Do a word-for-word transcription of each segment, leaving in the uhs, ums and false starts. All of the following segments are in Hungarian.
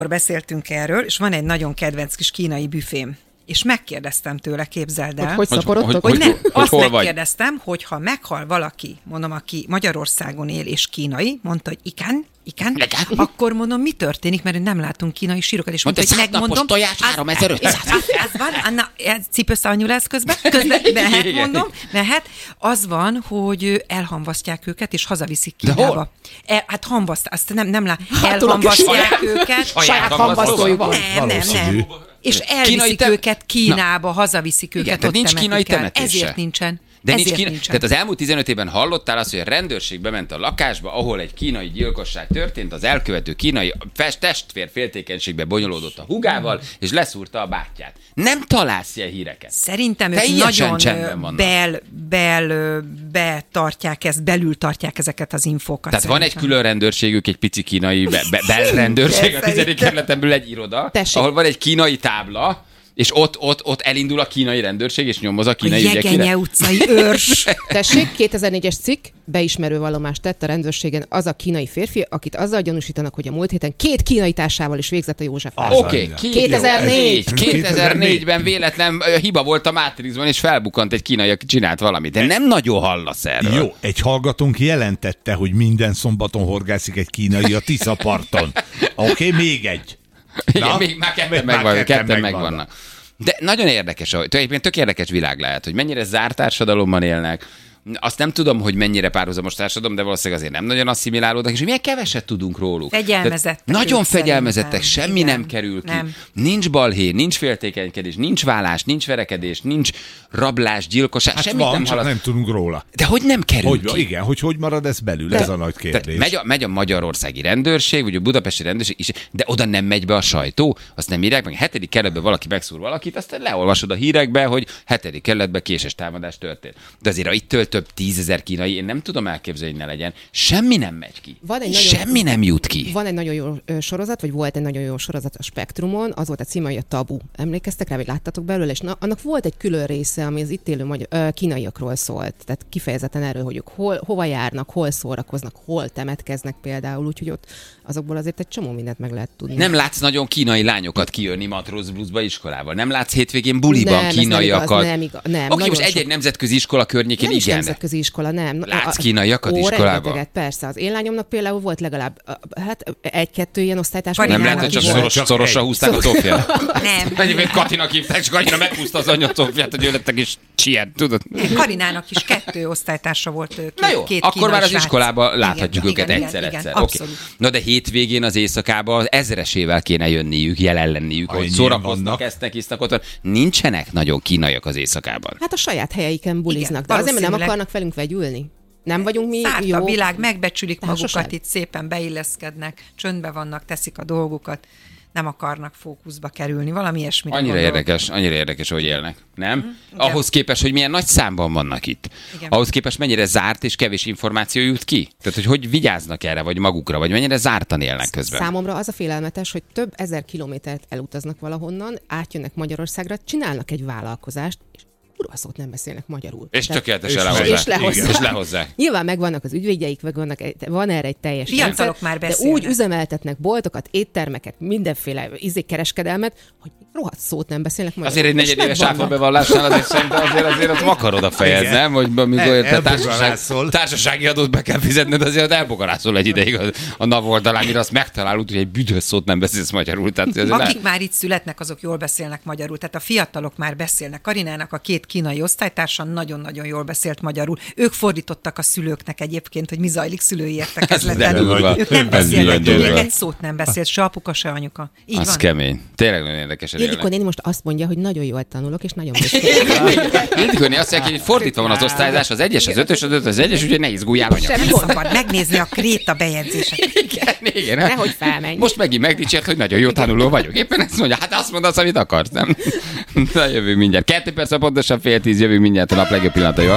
Beszéltünk erről, és van egy nagyon kedvenc kis kínai büfém. És megkérdeztem tőle, képzeld el. Hogy hogy szaporodtok? Hogy, hogy, hogy nem, hogy azt hol megkérdeztem, vagy? Hogy ha meghal valaki, mondom, aki Magyarországon él és kínai, mondta, hogy igen, igen, akkor mondom, mi történik, mert nem látunk kínai sírokat. És mondta, mondta, hogy megmondom. tojás háromezer-ötszáz. Ez van, Anna, ez cipőszalanyú lesz közben, közben mehet, mondom, mehet. Az van, hogy elhamvasztják őket, és hazaviszik Kínába. El, hát hamvasztják, azt nem, nem lát, elhamvasztják őket. Saját hamvasztóival. Nem, nem, nem. És elviszik te... őket Kínába, na, hazaviszik őket, igen, ott nincs kínai temetése. Ezért nincsen. De Ezért nincs kína... nincsen. Tehát az elmúlt tizenöt évben hallottál azt, hogy a rendőrség bement a lakásba, ahol egy kínai gyilkosság történt, az elkövető kínai testvér féltékenységbe bonyolódott a hugával, és leszúrta a bátyját. Nem találsz ilyen híreket. Szerintem ők nagyon bel, bel, betartják ezt, belül tartják ezeket az infókat. Tehát szerintem. Van egy külön rendőrségük, egy pici kínai be, be, belrendőrség, a tizedik kerületen belül egy iroda, Tessék. ahol van egy kínai tábla, és ott, ott, ott elindul a kínai rendőrség, és nyomoz a kínai ügyekre. A Jegenye utcai őrs. Tessék, kétezer-négyes cikk, beismerő vallomást tett a rendőrségen az a kínai férfi, akit azzal gyanúsítanak, hogy a múlt héten két kínai társával is végzett a József Városban. Oké, okay, kétezer-négy. kétezer-négyben véletlen hiba volt a Matrixban, és felbukkant egy kínai, aki csinált valamit. De nem nagyon hallasz erről. Jó, egy hallgatónk jelentette, hogy minden szombaton horgászik egy kínai a Tiszaparton. Oké, okay, még egy. Igen, na, még már ketten megvannak. Ketten megvannak. De nagyon érdekes, tulajdonképpen tök érdekes világ lehet, hogy mennyire zárt társadalomban élnek. Azt nem tudom, hogy mennyire párhuzamos társadalom, de valószínűleg azért nem nagyon asszimilálódnak, és milyen keveset tudunk róluk. Fegyelmezettek. Nagyon fegyelmezettek, semmi igen, nem kerül ki. Nem. Nincs balhé, nincs féltékenykedés, nincs vállás, nincs verekedés, nincs rablás, gyilkosság, hát semmit van, nem csak halad. nem tudunk róla. De hogy nem kerül hogy, ki? Igen, hogy hogy marad ez belül, de, ez a nagy kérdés. Megy a, megy a magyarországi rendőrség, vagy a budapesti rendőrség is, de oda nem megy be a sajtó, azt nem írják meg. Hetedik kerületben valaki megszúr valakit, aztán leolvasod a hírekbe, hogy hetedik kerületben késés támadás történt. De azért itt több tízezer kínai, én nem tudom elképzelni, hogy ne legyen. Semmi nem megy ki. Van egy Semmi nagyon, nem jut ki. Van egy nagyon jó sorozat, vagy volt egy nagyon jó sorozat a Spektrumon, az volt a címe, hogy a Tabu. Emlékeztek rá, vagy láttatok belőle, és na, annak volt egy külön része, ami az itt élő magyar, ö, kínaiakról szólt. Tehát kifejezetten erről, hogy ők hol, hova járnak, hol szórakoznak, hol temetkeznek például, úgyhogy ott azokból azért egy csomó mindent meg lehet tudni. Nem látsz nagyon kínai lányokat kijönni matróz bluszba iskolával. Nem látsz hétvégén buliban nem, kínaiakat. Nem, igaz, nem, Oké, most egy-egy nemzetközi iskola környékén nem igen. Nemzetközi iskola, nem. Látsz kínaiakat iskolában? Persze, az én lányomnak például volt legalább hát egy-kettő ilyen osztálytárs. Nem lehet, hogy csak szoros, szorosra húzták a Zófiát. Nem. Egyébként Katinak hívták, csak annyira meghúzta az anya Zófiát, hogy ő lettek is csiet, tudod? Karinának is kettő osztálytársa volt. Két, Na jó, két akkor már az srác. iskolában láthatjuk igen, őket igen, egyszer-egyszer. Igen, okay. Na de hétvégén az éjszakában ezresével kéne jönniük, jelen lenniük, hogy szórakoznak, esznek, isznak ott. Nincsenek nagyon kínaiak az éjszakában. Hát a saját helyeiken buliznak, igen, de azért, mert nem akarnak velünk vegyülni. Nem vagyunk mi Szárt jó. a világ, megbecsülik Társaság. magukat, itt szépen beilleszkednek, csöndbe vannak, teszik a dolgukat, nem akarnak fókuszba kerülni, valami ilyesmire Annyira gondolok. érdekes, annyira érdekes, hogy élnek, nem? Mm, Ahhoz képest, hogy milyen nagy számban vannak itt. Igen. Ahhoz képest mennyire zárt és kevés információ jut ki? Tehát, hogy hogy vigyáznak erre, vagy magukra, vagy mennyire zártan élnek közben. Számomra az a félelmetes, hogy több ezer kilométert elutaznak valahonnan, átjönnek Magyarországra, csinálnak egy vállalkozást, és kurva szót nem beszélnek magyarul. És Tehát, tökéletesen és, lehozzák. És lehozzák. És lehozzák. Nyilván megvannak az ügyvédjeik, meg vannak, van erre egy teljes rendszer, már de úgy üzemeltetnek boltokat, éttermeket, mindenféle izékereskedelmet, hogy rohadt szót nem beszélnek magyarul. Azért egy negyedéves áfabevallásnál azért szerintem azért, azért ott vakarod a fejed, igen. Nem? Hogy amikor el, társaság, társasági adót be kell fizetned, azért elbogarászol egy ideig a, a NAV oldalán, mire azt megtalálod, hogy egy büdös szót nem beszélsz magyarul. Tehát akik le... már itt születnek, azok jól beszélnek magyarul. Tehát a fiatalok már beszélnek. Karinának a két kínai osztálytársa nagyon-nagyon jól beszélt magyarul. Ők fordítottak a szülőknek egyébként, hogy mi zajlik szülői értekezleten. Ők nem beszélnek. Még egy szót nem beszélt, se apuka, se anyuka. Így az van. kemény. Tényleg nagyon érdekes. Ildikó néni most azt mondja, hogy nagyon jól tanulok, és nagyon büszke. Ildikó néni azt mondja, hogy fordítva van az osztályzás, az egyes, az ötös, az ötös, az egyes, úgyhogy ne izguljál anya. Nem szabad megnézni a kréta bejegyzéseket. Igen, igen. Nehogy felmenj. Most megint megdicsért, hogy nagyon jó tanuló vagyok. Éppen ezt mondja, hát azt mondasz, amit akarsz, nem? Na, jövünk mindjárt. Kettő perc, pontosan fél tíz, jövünk mindjárt a nap legjobb pillanataival.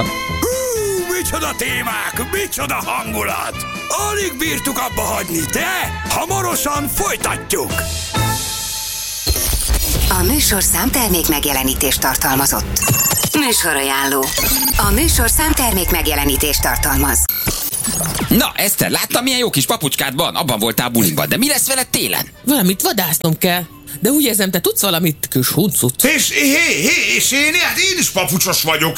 Micsoda témák, micsoda hangulat! Alig bírtuk abba hagyni, de hamarosan folytatjuk! A műsorszám termék megjelenítést tartalmazott. Műsorajánló. A műsorszám termék megjelenítést tartalmaz. Na, Eszter, láttam, milyen jó kis papucskád van? Abban voltál buliban, de mi lesz veled télen? Valamit vadásznom kell. De úgy érzem, te tudsz valamit, kis huncut. És, hé, hé, és én, hát én is papucsos vagyok.